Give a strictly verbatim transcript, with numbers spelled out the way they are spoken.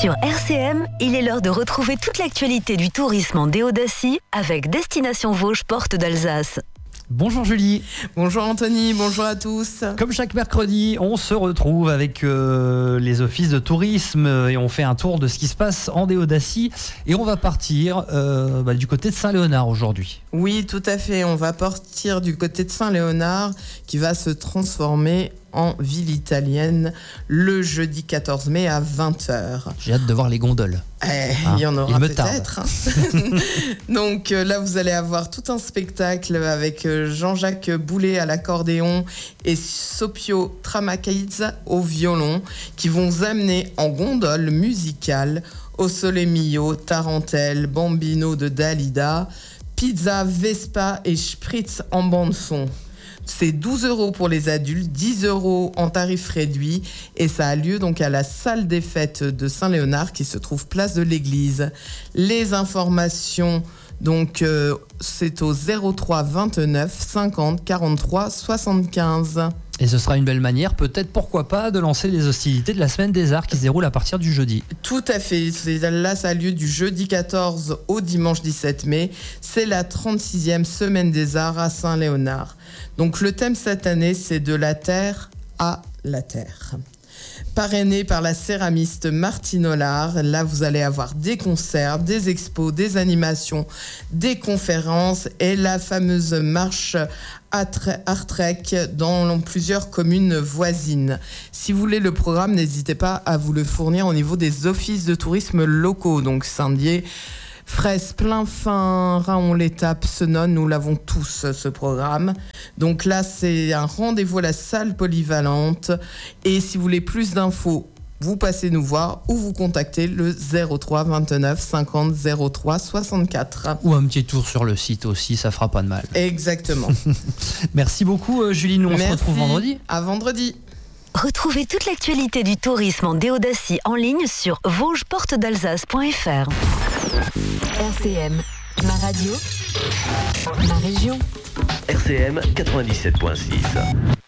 Sur R C M, il est l'heure de retrouver toute l'actualité du tourisme en Déodacie avec Destination Vosges Porte d'Alsace. Bonjour Julie. Bonjour Anthony, bonjour à tous. Comme chaque mercredi, on se retrouve avec euh, les offices de tourisme et on fait un tour de ce qui se passe en Déodacie. Et on va partir euh, bah, du côté de Saint-Léonard aujourd'hui. Oui, tout à fait. On va partir du côté de Saint-Léonard qui va se transformer en ville italienne le jeudi quatorze mai à vingt heures. J'ai hâte de voir les gondoles. Eh, Ah, il y en aura il me peut-être. Hein. Donc euh, là, vous allez avoir tout un spectacle avec euh, Jean-Jacques Boulet à l'accordéon et Sopio Tramacaïz au violon qui vont vous amener en gondole musicale au Sole Mio, Tarentelle, Bambino de Dalida, pizza, Vespa et Spritz en bande-son. C'est douze euros pour les adultes, dix euros en tarif réduit et ça a lieu donc à la salle des fêtes de Saint-Léonard qui se trouve place de l'église. Les informations, donc euh, c'est au zéro trois vingt-neuf cinquante quarante-trois soixante-quinze. Et ce sera une belle manière, peut-être, pourquoi pas, de lancer les hostilités de la Semaine des Arts qui se déroule à partir du jeudi. Tout à fait. C'est, là, ça a lieu du jeudi quatorze au dimanche dix-sept mai. C'est la trente-sixième Semaine des Arts à Saint-Léonard. Donc, le thème cette année, c'est de la terre à la terre. Parrainé par la céramiste Martine Hollard. Là, vous allez avoir des concerts, des expos, des animations, des conférences et la fameuse marche Artrek dans plusieurs communes voisines. Si vous voulez le programme, n'hésitez pas à vous le fournir au niveau des offices de tourisme locaux. Donc Saint-Dié, Fraisse, Plainfin, Raon-l'Étape, Senon, nous l'avons tous ce programme. Donc là, c'est un rendez-vous à la salle polyvalente. Et si vous voulez plus d'infos, vous passez nous voir ou vous contactez le zéro trois vingt-neuf cinquante zéro trois soixante-quatre. Ou un petit tour sur le site aussi, ça fera pas de mal. Exactement. Merci beaucoup Julie, nous on Merci. se retrouve vendredi. À vendredi. Retrouvez toute l'actualité du tourisme en Déodacie en ligne sur vosges porte d'alsace point f r. R C M, ma radio, ma région. R C M quatre-vingt-dix-sept point six.